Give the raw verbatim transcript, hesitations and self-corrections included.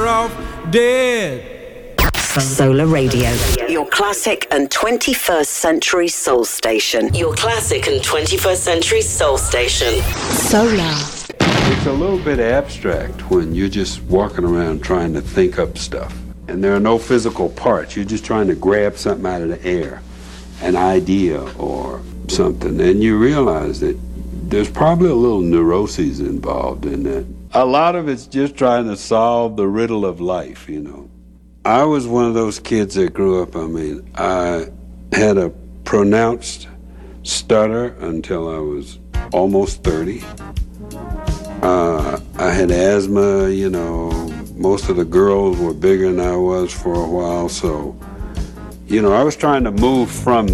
better off dead. Solar Radio, your classic and twenty-first century soul station. Your classic and twenty-first century soul station. Solar. It's a little bit abstract when you're just walking around trying to think up stuff. And there are no physical parts. You're just trying to grab something out of the air, an idea or something. And you realize that there's probably a little neuroses involved in that. A lot of it's just trying to solve the riddle of life, you know. I was one of those kids that grew up, I mean, I had a pronounced stutter until I was almost thirty. Uh, I had asthma, you know, most of the girls were bigger than I was for a while, so, you know, I was trying to move from